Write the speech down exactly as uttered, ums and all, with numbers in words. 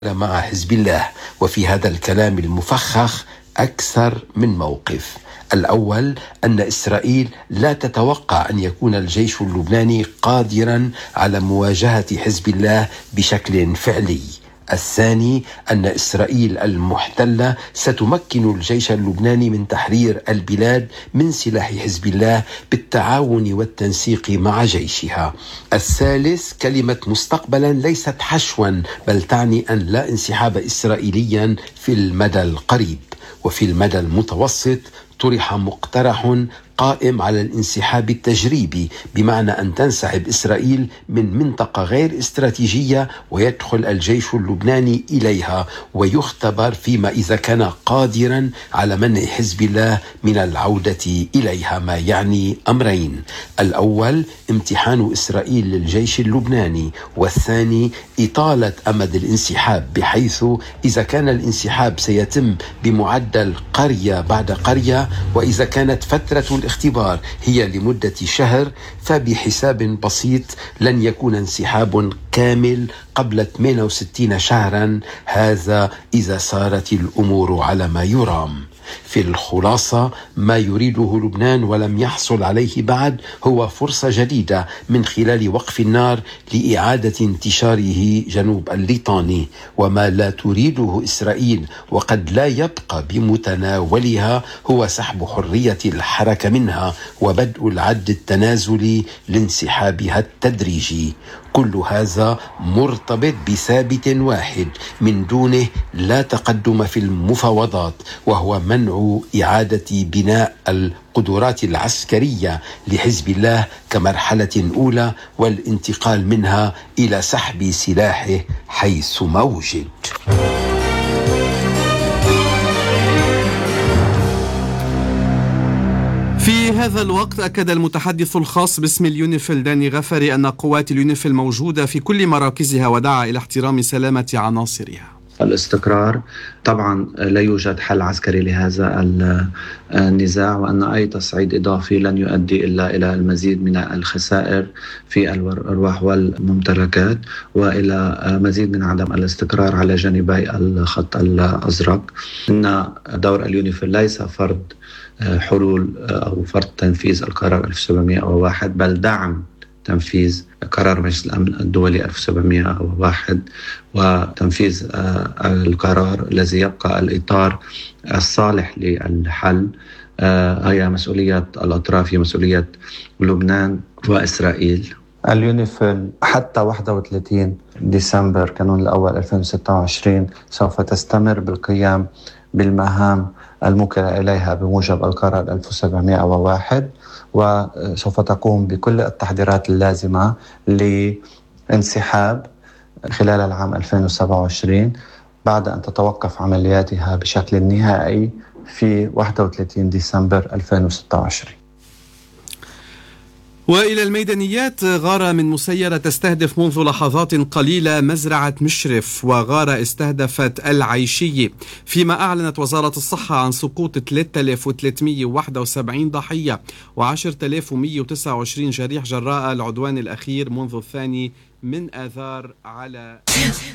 مع حزب الله. وفي هذا الكلام المفخخ أكثر من موقف. الأول أن إسرائيل لا تتوقع أن يكون الجيش اللبناني قادرا على مواجهة حزب الله بشكل فعلي. الثاني أن إسرائيل المحتلة ستمكن الجيش اللبناني من تحرير البلاد من سلاح حزب الله بالتعاون والتنسيق مع جيشها. الثالث كلمة مستقبلا ليست حشوا، بل تعني أن لا انسحاب إسرائيليا في المدى القريب. وفي المدى المتوسط طرح مقترح قائم على الانسحاب التجريبي، بمعنى أن تنسحب إسرائيل من منطقة غير استراتيجية ويدخل الجيش اللبناني إليها ويختبر فيما إذا كان قادرا على منع حزب الله من العودة إليها، ما يعني أمرين: الأول امتحان إسرائيل للجيش اللبناني، والثاني إطالة أمد الانسحاب، بحيث إذا كان الانسحاب سيتم بمعدل قرية بعد قرية، وإذا كانت فترة الاختبار هي لمدة شهر، فبحساب بسيط لن يكون انسحاب كامل قبل ثمانية وستين شهرا، هذا إذا سارت الأمور على ما يرام. في الخلاصة، ما يريده لبنان ولم يحصل عليه بعد هو فرصة جديدة من خلال وقف النار لإعادة انتشاره جنوب الليطاني، وما لا تريده إسرائيل وقد لا يبقى بمتناولها هو سحب حرية الحركة منها وبدء العد التنازلي لانسحابها التدريجي. كل هذا مرتبط بثابت واحد من دونه لا تقدم في المفاوضات، وهو منع إعادة بناء القدرات العسكرية لحزب الله كمرحلة أولى، والانتقال منها إلى سحب سلاحه حيث ما وجد. في هذا الوقت أكد المتحدث الخاص باسم اليونيفيل داني غفري أن قوات اليونيفيل موجودة في كل مراكزها، ودعا إلى احترام سلامة عناصرها. الاستقرار طبعا لا يوجد حل عسكري لهذا النزاع، وأن أي تصعيد إضافي لن يؤدي إلا إلى المزيد من الخسائر في الأرواح والممتلكات، وإلى مزيد من عدم الاستقرار على جانبي الخط الأزرق. إن دور اليونيفيل ليس فرض حلول أو فرض تنفيذ القرار ألف وسبعمائة وواحد، بل دعم تنفيذ قرار مجلس الأمن الدولي ألف وسبعمائة وواحد وتنفيذ القرار الذي يبقى الإطار الصالح للحل. هي مسؤولية الأطراف، هي مسؤولية لبنان وإسرائيل. اليونيفيل حتى واحد وثلاثين ديسمبر كانون الأول ألفين وستة وعشرين سوف تستمر بالقيام بالمهام الموكلة إليها بموجب القرار ألف وسبعمائة وواحد، وسوف تقوم بكل التحضيرات اللازمة لانسحاب خلال العام ألفين وسبعة وعشرين بعد أن تتوقف عملياتها بشكل نهائي في واحد وثلاثين ديسمبر ألفين وستة وعشرين. وإلى الميدانيات، غارة من مسيرة تستهدف منذ لحظات قليلة مزرعة مشرف، وغارة استهدفت العيشية، فيما أعلنت وزارة الصحة عن سقوط ثلاثة آلاف وثلاثمائة وواحد وسبعين ضحية وعشرة آلاف ومائة وتسعة وعشرين جريح جراء العدوان الأخير منذ الثاني من آذار على